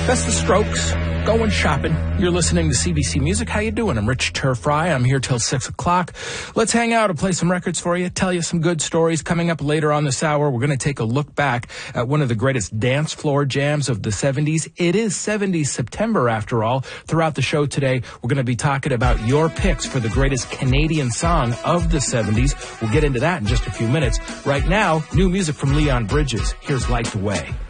That's the Strokes. Going shopping. You're listening to CBC Music. How you doing? I'm Rich Turfry. I'm here till 6 o'clock. Let's hang out and play some records for you, tell you some good stories. Coming up later on this hour, we're going to take a look back at one of the greatest dance floor jams of the 70s. It is 70s September, after all. Throughout the show today, we're going to be talking about your picks for the greatest Canadian song of the 70s. We'll get into that in just a few minutes. Right now, new music from Leon Bridges. Here's Light the Way.